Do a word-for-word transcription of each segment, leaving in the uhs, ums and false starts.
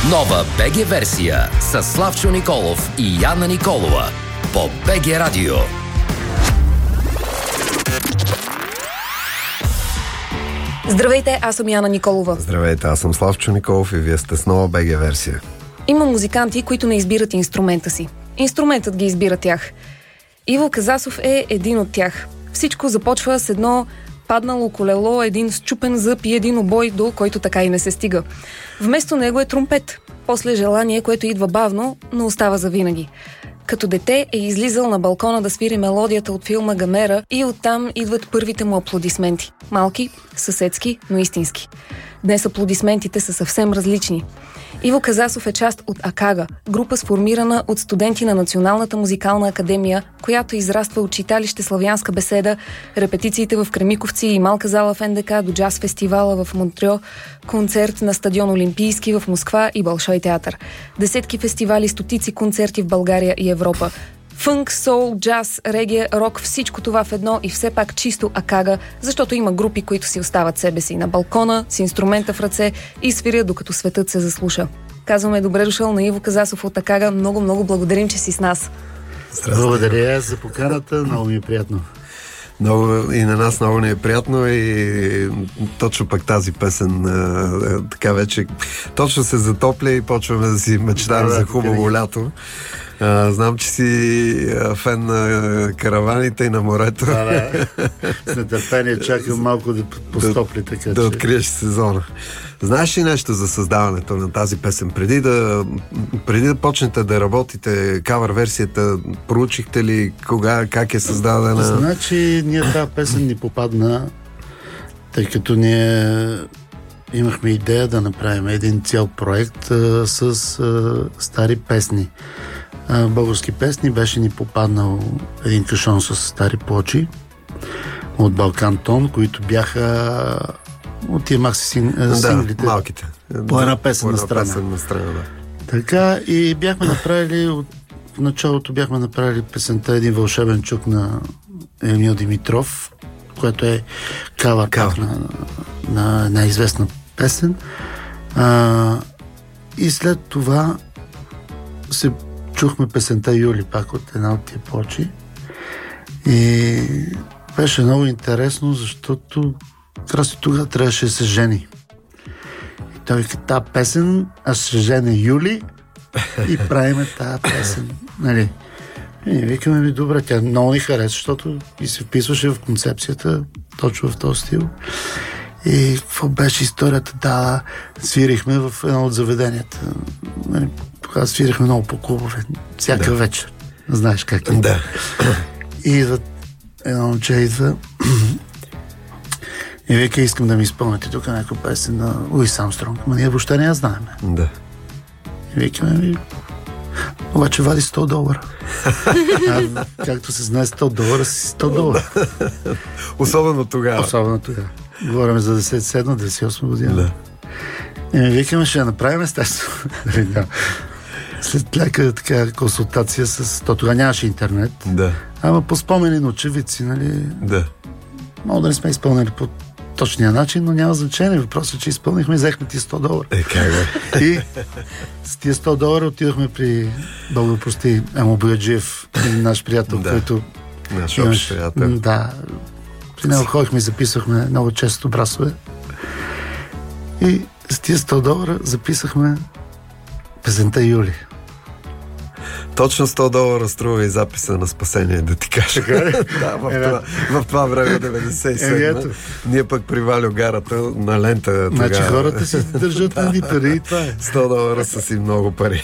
Нова БГ версия с Славчо Николов и Яна Николова по БГ Радио. Здравейте, аз съм Яна Николова. Здравейте, аз съм Славчо Николов и вие сте с нова БГ версия. Има музиканти, които не избират инструмента си. Инструментът ги избира тях. Иво Казасов е един от тях. Всичко започва с едно паднало колело, един счупен зъб и един обой, до който така и не се стига. Вместо него е тромпет. После желание, което идва бавно, но остава завинаги. Като дете е излизал на балкона да свири мелодията от филма Гамера и оттам идват първите му аплодисменти. Малки, съседски, но истински. Днес аплодисментите са съвсем различни. Иво Казасов е част от Акага, група сформирана от студенти на Националната музикална академия, която израства от читалище Славянска беседа, репетициите в Кремиковци и малка зала в Ен Де Ка до джаз фестивала в Монтрео, концерт на стадион Олимпийски в Москва и Болшой театър. Десетки фестивали, стотици концерти в България и Европа. Фънк, соул, джаз, регия, рок, всичко това в едно и все пак чисто Акага, защото има групи, които си остават себе си на балкона, с инструмента в ръце и свирят, докато светът се заслуша. Казваме добре дошъл на Иво Казасов от Акага. Много, много благодарим, че си с нас. Здрасти. Благодаря за поканата, много ми е приятно. Много, и на нас много ни е приятно и точно пък тази песен а, така вече точно се затопля и почваме да си мечтаем да, за хубаво лято. А, знам, че си фен на караваните и на морето. Да, да. С нетърпение чакам малко да постопли, така да че... откриеш сезона. Знаеш ли нещо за създаването на тази песен? Преди да, преди да почнете да работите кавър версията, проучихте ли кога, как е създадена? Значи, ние тази песен ни попадна, тъй като ние имахме идея да направим един цял проект а, с а, стари песни. А, български песни. Беше ни попаднал един кашон с стари плочи от Балкан Тон, които бяха от тия макси син, да, синглите. Малките. По една песен на страна. Песен на страна да. Така, и бяхме направили, от в началото бяхме направили песента Един вълшебен чук на Емил Димитров, което е кавър пак на, на една известна песен. А, и след това се чухме песента Юли пак от една от тия плочи. И беше много интересно, защото Краси тогава трябваше да се жени. И той вика, тази песен, аз ще женя Юли и правиме тази песен. Нали? И викаме ми, добре, тя много ни хареса, защото и се вписваше в концепцията точно в този стил. И какво беше историята? Да, свирихме в едно от заведенията. Нали? Тогава свирихме много по клубове. Всяка да. вечер. Знаеш как е. Да. И идва едно момче, идва и вика, искам да ми изпълните тук някаква песен на Луис Армстронг. Ама ние въобще не я знаем. Да. И викаме ми, обаче вади сто долара. А, както се знае, сто долара си сто долара. Особено тогава. Особено тогава. Говорим за деветдесет и седма деветдесет и осма година. Да. И ми викаме, ще я направим естествено. След лека така консултация с... То тогава нямаше интернет. Да. Ама по спомени на очевидци, нали? Да. Мога да не сме изпълнили по точния начин, но няма значение. Въпросът е, че изпълнихме и взехме ти сто долара. Е, как бе? И с тия сто долара отидохме при Бога прости Емо Бояджиев, наш приятел, да. който... Наш общ приятел. Да. При него ходихме и записвахме много често брасове. И с тия сто долара записахме песента Юли. Точно сто долара струва и записа на Спасение, да ти кажа. Да, в, това, в това време деветдесет и седма. Ние пък при Валю гарата на лента. Значи тогава... хората си държат на ни пари и това е. сто долара са си много пари.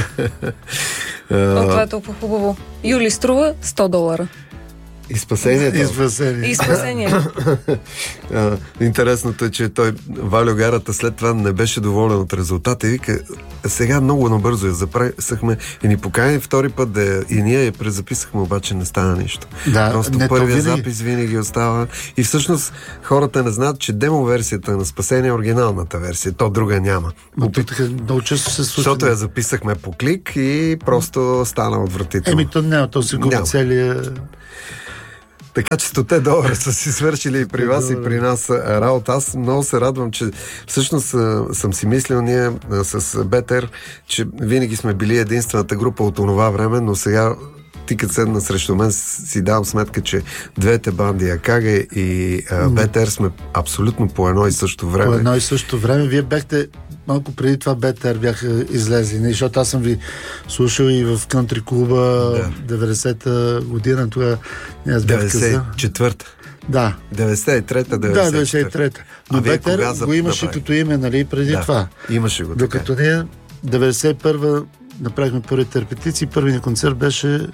О, това е толкова хубаво. Юли струва сто долара. И спасението. И спасение. И спасение. а, интересното е, че той, Валю гарата, след това не беше доволен от резултата и вика, сега много набързо я записахме и ни покани втори път да я, и ние я презаписахме, обаче не стана нищо. Да, просто не, първия винаги... запис винаги остава. И всъщност хората не знаят, че демо-версията на Спасение е оригиналната версия. То друга няма. Но Опит... тук много често се случва. Защото я записахме по клик и просто стана отвратително. Еми, то няма, то се губи целия... Така че сто долара са си свършили и при вас, и при нас работа. Аз много се радвам, че всъщност съм си мислил ние с Бетер, че винаги сме били единствената група от онова време, но сега ти като седна срещу мен, си давам сметка, че двете банди, Акага и а, Бетер, сме абсолютно по едно и също време. По едно и също време. Вие бяхте малко преди това Бетер бяха излезли, не? Защото аз съм ви слушал и в кънтри клуба да. деветдесета година, тогава аз бях деветдесет и четвърта. Да. деветдесет и трета, да, деветдесет и трета. Но Бетер го имаше като име, нали, преди да, това. Имаше го. Докато ние деветдесет и първа направихме първите репетиции, първият концерт беше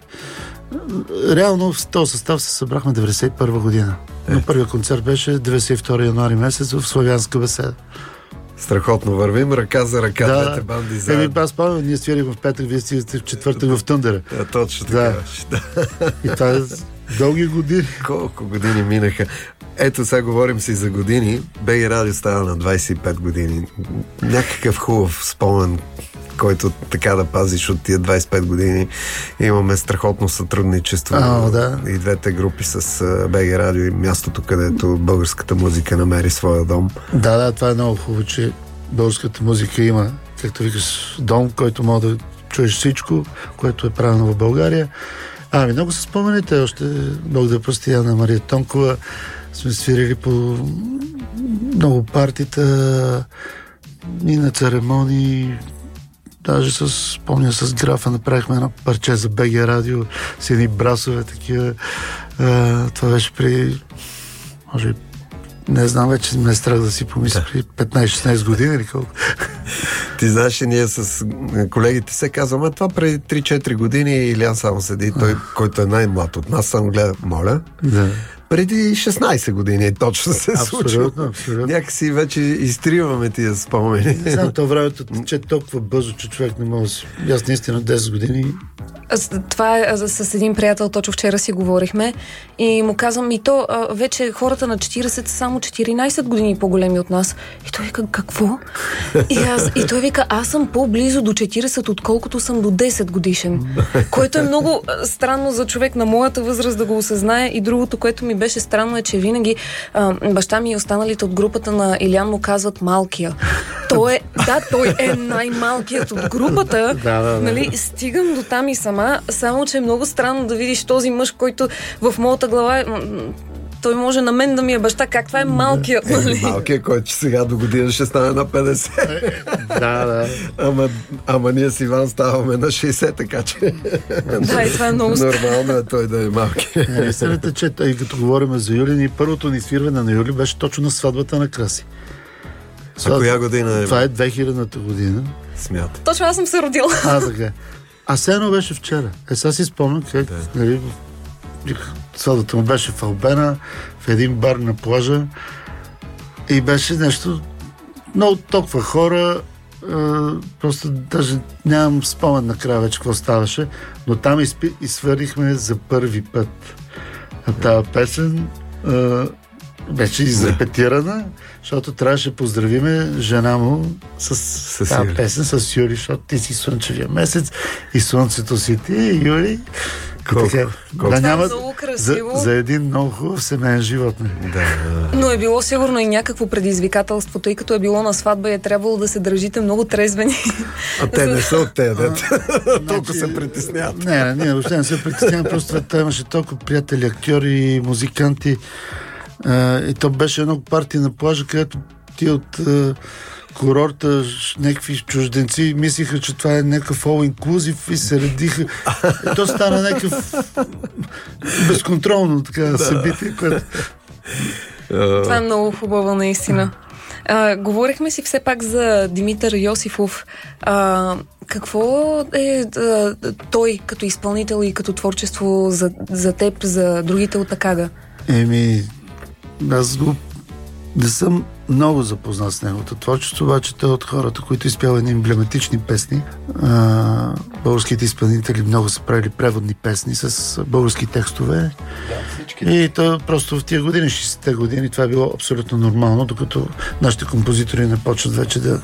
реално в този състав се събрахме деветдесет и първа година. Е. Но първият концерт беше деветдесет и втори януари месец в Славянска беседа. Страхотно вървим, ръка за ръка, да, двете банди заедно. Еми, аз спомням, ние свирихме в петък, вие стигате в четвъртък в Тъндъра. Да, точно така. Да. И това е дълги години. Колко години минаха. Ето сега говорим си за години. БГ Радио става на двайсет и пет години. Някакъв хубав спомен, който така да пазиш от тия двайсет и пет години. Имаме страхотно сътрудничество. А, да. И двете групи с БГ Радио и мястото, където българската музика намери своя дом. Да, да, това е много хубаво, че българската музика има, както викаш, дом, който може да чуеш всичко, което е правено в България. Ами, много се спомените, още Бог да прости, Анна Мария Тонкова, сме свирили по много партита и на церемонии. Даже с, спомня с графа, направихме едно парче за БГ Радио с едни брасове, такива. А, това беше при, може, не знам, вече ме е страх да си помисля, да. При петнайсет-шестнайсет години или колко. Ти знаеш, ние с колегите се казваме, това преди три-четири години Илян само седи, той, който е най-млад от нас, само гледа, моля. Да. Преди шестнайсет години точно се случва. Абсолютно, абсолютно. Някакси вече изтриваме тия спомени. Не знам, това времето тече толкова бързо, че човек не може да си... Аз наистина десет години... Това е с един приятел, точно вчера си говорихме и му казвам, и то вече хората на четирийсет са само четиринайсет години по-големи от нас. И той вика, какво? И, аз, и той вика, аз съм по-близо до четирийсет, отколкото съм до десет годишен. Което е много странно за човек на моята възраст да го осъзнае. И другото, което ми беше странно е, че винаги а, баща ми и останалите от групата на Илян му казват малкия. Той е, да, той е най-малкият от групата. Да, да, да. Нали, стигам до там и сама, само че е много странно да видиш този мъж, който в моята глава той може на мен да ми е баща. Как това е малкият? Нали? Е, малкият, който сега до година ще стане на петдесет. Да, да. Ама, ама ние с Иван ставаме на шейсет, така че... Да, и това е много странно. Нормално е той да е малки. Истината, че и като говорим за Юли, ни първото ни свирване на Юли беше точно на сватбата на Краси. А коя година е? Това е две хилядната година. Смятай. Точно аз съм се родила. А, така. А сено беше вчера. Е, сега си спомням как, да. Нали, сватбата му беше в Албена, в един бар на плажа и беше нещо много толкова хора, е, просто даже нямам спомен накрая вече какво ставаше, но там изпи, изсвърихме за първи път. А тази песен е, беше изрепетирана, защото трябваше да поздравиме жена му с, с тази песен, с Юли, защото ти си слънчевия месец и слънцето си ти, Юли. Колко, така, колко. Да няма много за, за един много хубав семейен живот. Да. Но е било сигурно и някакво предизвикателство, тъй като е било на сватба и е трябвало да се държите много трезвени. А те не са от те, дете. Толкова се притесняват. Не, не, не, въобще не се притеснявам, просто това имаше толкова приятели, актьори, музиканти. Uh, и то беше едно парти на плажа, където ти от uh, курорта, някакви чужденци мислиха, че това е някакъв all-inclusive и се редиха. И то стана някакъв безконтролно така събитие, което... Uh... Това е много хубаво, наистина. Uh, говорихме си все пак за Димитър Йосифов. Uh, какво е uh, той като изпълнител и като творчество за, за теб, за другите от Акага? Еми... Аз го не съм много запознат с неговото творчество, обаче той е от хората, които изпяват едни емблематични песни. А, българските изпълнители много са правили преводни песни с български текстове. Да, и то просто в тия години, шейсетте години, това е било абсолютно нормално, докато нашите композитори не почват вече да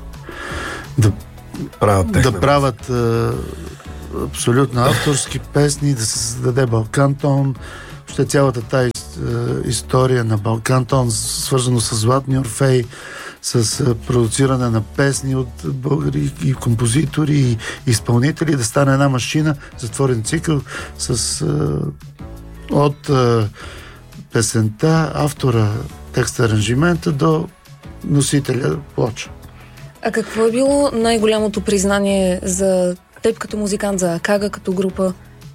да правят, да правят а, абсолютно авторски песни, да се създаде Балкантон, ще цялата тази история на Балкантон, свързано с Златни Орфей, с продуциране на песни от българи и композитори и изпълнители, да стане една машина, затворен цикъл с от песента, автора, текста, аранжимента до носителя плоча. А какво е било най-голямото признание за теб като музикант, за Акага като група?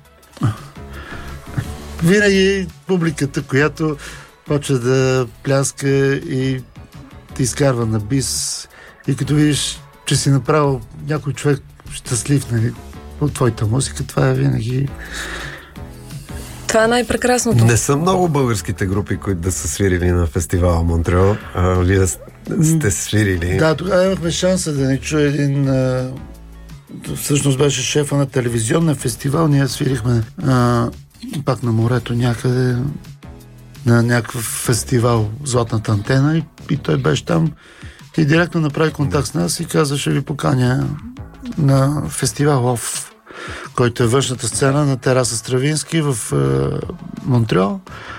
Винаги публиката, която почва да пляска и те изкарва на бис, и като видиш, че си направил някой човек щастлив, нали, от твоята музика, това е винаги... Това е най-прекрасното. Не са много българските групи, които да са свирили на фестивала Монтреал. А, вие да сте свирили? Да, тогава имахме шанса да ни чуе един... А, всъщност беше шефа на телевизионен фестивал. Ние свирихме а, пак на морето някъде, на някакъв фестивал Златната антена, и, и той беше там и директно направи контакт с нас и каза: ще ви поканя на фестивал ОФ, който е външната сцена на тераса Стравински в е, Монтреал.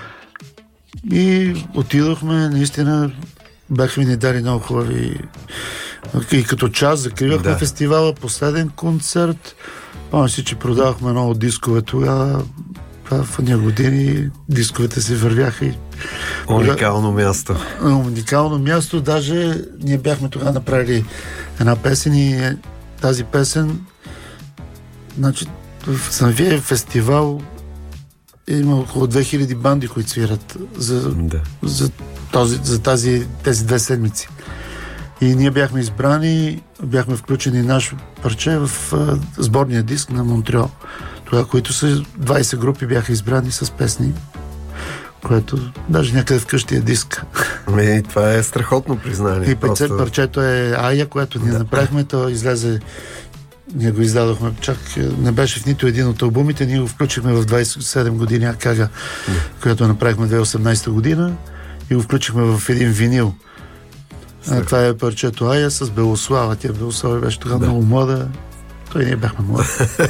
И отидохме, наистина бяхме ни дали много хубави, и като част закривахме да. фестивала, последен концерт. Помня си, че продавахме много дискове тогава. В едни години дисковете се вървяха и... Уникално място. Уникално място. Даже ние бяхме тогава направили една песен и тази песен, значи, в самия фестивал има около две хиляди банди, които свират за, да. за, този, за тази, тези две седмици. И ние бяхме избрани, бяхме включени наш парче в а, сборния диск на Монтреал. Тогава, които са двайсет групи, бяха избрани с песни, което даже някъде вкъщи е диск. И това е страхотно признание. И петдесет просто... парчето е Ая, което ние да. направихме, то излезе, ние го издадохме, чак не беше в нито един от албумите, ние го включихме в двайсет и седем години Акага, да. която направихме две хиляди и осемнайсета година, и го включихме в един винил. А, това е парчето Ая с Белослава. Тя Белослава беше тогава да. много млада. Той ние бяхме млади.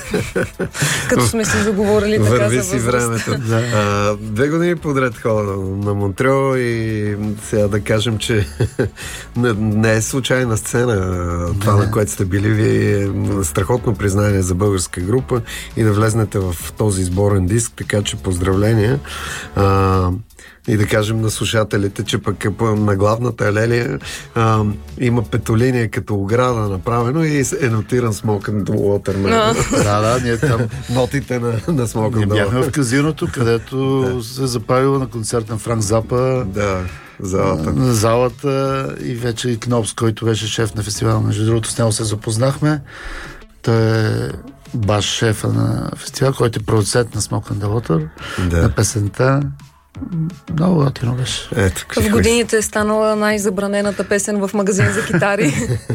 Като сме си заговорили така Върви за си времето. Да. А, две години подред хода на, на Монтреал и сега да кажем, че не, не е случайна сцена. Това, да. на което сте били вие, е страхотно признание за българска група и да влезнете в този сборен диск, така че поздравления. А, И да кажем на слушателите, че пък на главната алелия а, има петолиния като ограда направено и е нотиран Smoke and Water. No. Да, да, ние там... Нотите на, на Smoke and Water. Бяхме в казиното, където да. се е запалило на концерт на Франк Запа. Да, залата. На залата и вече и Кнопс, който беше шеф на фестивала. Между другото, с него се запознахме. Той е баш шефа на фестивал, който е продуцент на Smoke and Water, да. на песента. Много готино беше. Ето, в годините е станала най-забранената песен в магазин за китари.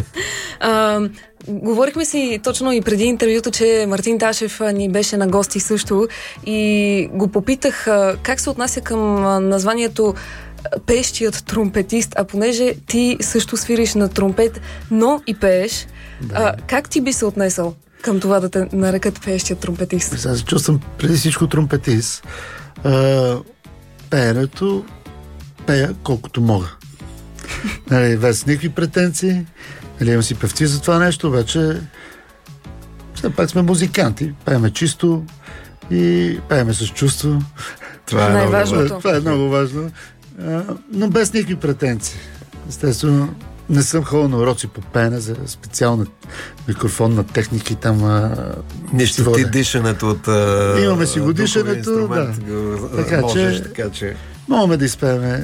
а, говорихме си точно и преди интервюто, че Мартин Ташев ни беше на гости също и го попитах а, как се отнася към а, названието пеещият тромпетист, а понеже ти също свириш на тромпет, но и пееш, да. а, как ти би се отнесъл към това да те нарекат пеещият тромпетист? Аз чувствам преди всичко тромпетист. А, пеенето пея колкото мога. Нали, без никакви претенции. Нали, имам си певци за това нещо, вече все пак сме музиканти. Пееме чисто и пееме с чувство. Това е най-важното. Много, това е много важно. А, но без никакви претенции. Естествено, не съм ходил на уроци по пеене за специална микрофонна техника и там... А, Нищо ти дишането от... А, имаме си го дишането, да. Го, така, можеш, че, така че... Можем да изпееме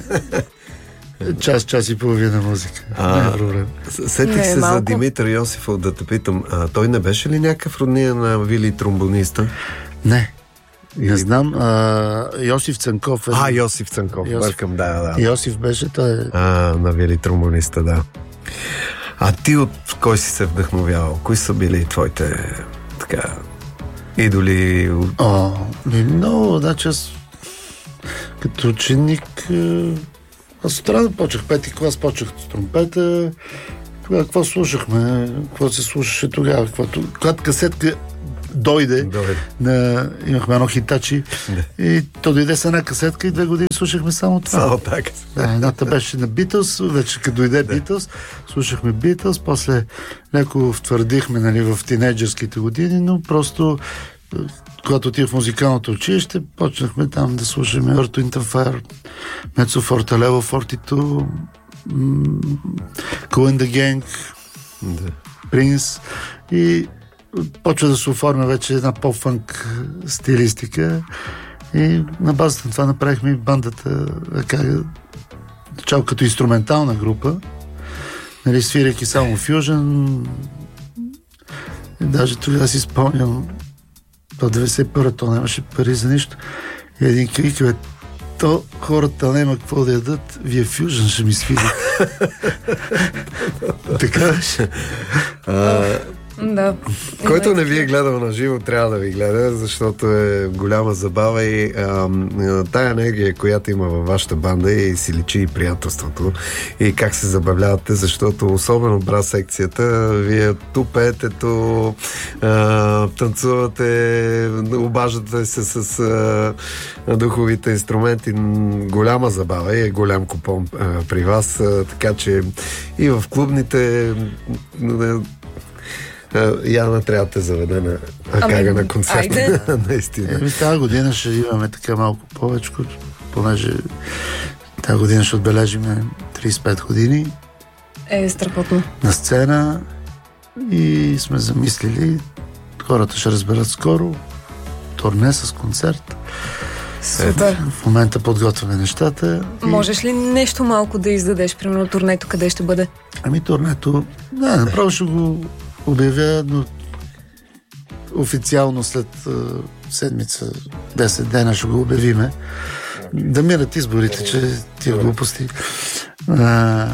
час, час и половина музика. А, не е проблем. Сетих не, се малко. за Димитър Йосифов да те питам. А, той не беше ли някакъв родния на Вили тромбониста? Не. Не Или... знам. А, Йосиф Цанков. Е... А, Йосиф Цанков. Йосиф. Бъркам, да, да. Йосиф беше, той е... А, на Вили тромбониста, да. А ти от кой си се вдъхновявал? Кои са били твоите така идоли? О, много, да, че аз като ученик аз сутрин почнах пети клас, почнах с тромпета. Тогава какво слушахме? Какво се слушаше тогава? Когато касетка дойде. Дойде. На, имахме едно хитачи. Да. И то дойде с една касетка и две години слушахме само това. Само така. Да, едната беше на Битълс, вече като дойде да. Битълс, слушахме Битълс, после леко втвърдихме, нали, в тинейджърските години, но просто когато отих в музикалното училище, почнахме там да слушаме Earth, Wind and Fire, Mezzo Forte, Level форти ту, Kool and the Gang, да. Принц, и почва да се оформя вече една поп-фънк стилистика, и на базата на това направихме бандата, начало като инструментална група, нали, свирайки само фюжън. И даже тогава си спомням, до деветдесет и първа то нямаше пари за нищо. И един крик, бе, то хората няма какво да ядат, вие фюжън ще ми свирите. Така беше. Да. Който не ви е гледал на живо, трябва да ви гледа, защото е голяма забава и а, тая енергия, която има във вашата банда, и си личи и приятелството, и как се забавлявате, защото особено брас секцията, вие ту пеете, ту а, танцувате, обаждате се с а, духовите инструменти. Голяма забава и е голям купон а, при вас, а, така че и в клубните Яна трябва да те заведе на Акага на концерта. Наистина. Еми, тази година ще имаме така малко повече, понеже тази година ще отбележим трийсет и пет години. Е, страхотно. На сцена, и сме замислили, хората ще разберат скоро, турне с концерт. Супер. В момента подготвяме нещата. Можеш ли нещо малко да издадеш, примерно турнето, къде ще бъде? Ами турнето, да, направо ще го обявя, но официално след uh, седмица, десет дена ще го обявиме. Да минат изборите, че тия глупости. Uh,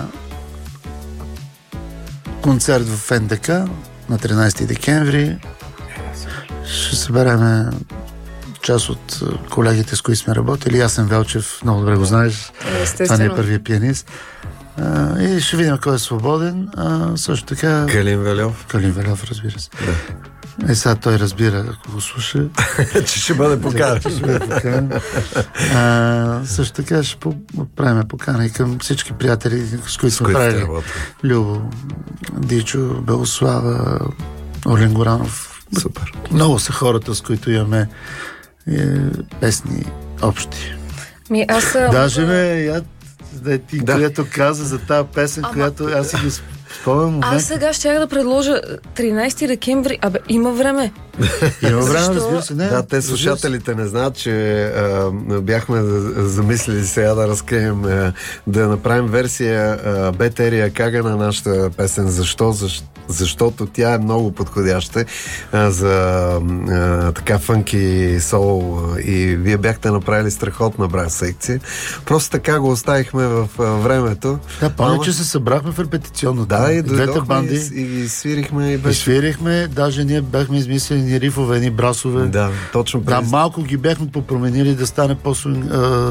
концерт в Ен Де Ка на тринайсети декември. Ще събереме част от колегите, с които сме работили. Ясен Велчев, много добре го знаеш. Това не е първият пианист. А, и ще видим кой е свободен. А, също така... Калин Велев. Калин Велев, разбира се. Да. И сега той разбира, ако го слуша. че ще бъде покана. ще бъде покана. А, също така ще правим покана и към всички приятели, с които сме правили. Любо, Дичо, Белослава, Орлин Горанов. Супер. Много са хората, с които имаме е, песни общи. Ми, аз... Даже ме, я, да, ти, да. Която каза за тази песен, Ама... която аз си го спомням. Аз сега ще да предложа тринайсети декември. Абе, има време. Има време, разбира се. Не, да, те слушателите не знаят, че а, бяхме замислили сега да разкрием, а, да направим версия Бетерия Акага на нашата песен. Защо? Защо? Защото тя е много подходяща а, за а, така фънки сол, и вие бяхте направили страхотна брас секция. Просто така го оставихме в а, времето. Да, помня, че се събрахме в репетиционно. Да, и двете банди и, и свирихме. И, беше... и свирихме, даже ние бяхме измислили ни рифове, ни брасове. Да, точно. Да, през... малко ги бяхме попроменили да стане по-свин...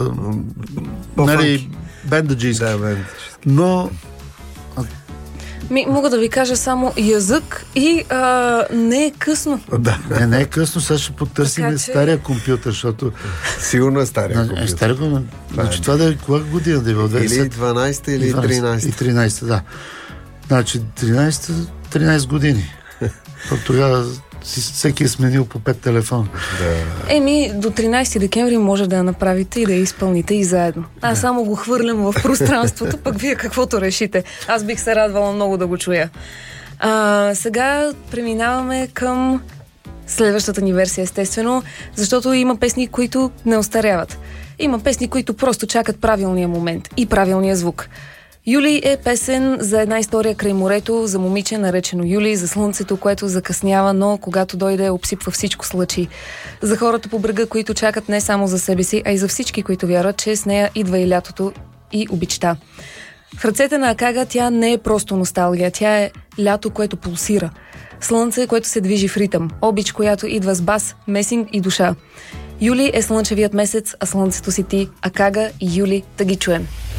нали, бендаджийски. Да, бендаджийски. Но Ми, мога да ви кажа само язък и а, не е късно. Да. Не, не е късно, сега ще потърсим така, че... стария компютър, защото... Сигурно е стария компютър. Е, стария компютър. Значи това да е кога година да е бил? Или дванайсета или тринайсета. И тринайсета, да. Значи тринайсета, тринайсет години. От тогава всеки е сменил по пет телефона. Да. Еми, до тринайсети декември може да я направите и да я изпълните и заедно. Аз да. само го хвърлям в пространството, пък вие каквото решите. Аз бих се радвала много да го чуя. А, сега преминаваме към следващата ни версия, естествено, защото има песни, които не остаряват. Има песни, които просто чакат правилния момент и правилния звук. Юли е песен за една история край морето, за момиче наречено Юли, за слънцето, което закъснява, но когато дойде, обсипва всичко с лъчи. За хората по брега, които чакат не само за себе си, а и за всички, които вярват, че с нея идва и лятото и обичта. В ръцете на Акага тя не е просто носталгия, тя е лято, което пулсира. Слънце, което се движи в ритъм, обич, която идва с бас, месинг и душа. Юли е слънчевият месец, а слънцето си ти, Акага и Юли, да ги чуем.